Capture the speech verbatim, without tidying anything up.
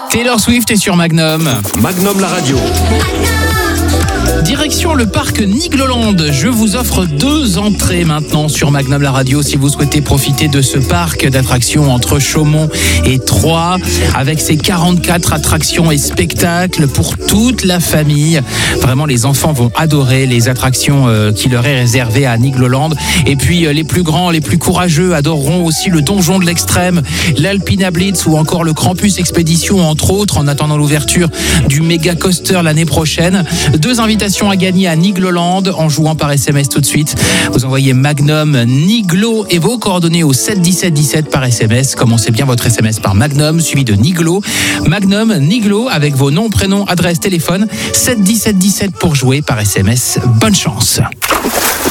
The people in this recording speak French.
Taylor Swift est sur Magnum. Magnum la radio. Direction le parc Nigloland. Je vous offre deux entrées maintenant sur Magnum la radio si vous souhaitez profiter de ce parc d'attractions entre Chaumont et Troyes avec ses quarante-quatre attractions et spectacles pour toute la famille. Vraiment, les enfants vont adorer les attractions euh, qui leur est réservées à Nigloland. Et puis euh, les plus grands, les plus courageux adoreront aussi le Donjon de l'Extrême, l'Alpina Blitz ou encore le Krampus Expédition entre autres en attendant l'ouverture du Mega Coaster l'année prochaine. Deux invitations à gagner à Nigloland en jouant par S M S tout de suite. Vous envoyez Magnum Niglo et vos coordonnées au sept dix-sept dix-sept par S M S. Commencez bien votre S M S par Magnum suivi de Niglo. Magnum Niglo avec vos noms, prénoms, adresse, téléphone. sept dix-sept dix-sept pour jouer par S M S. Bonne chance.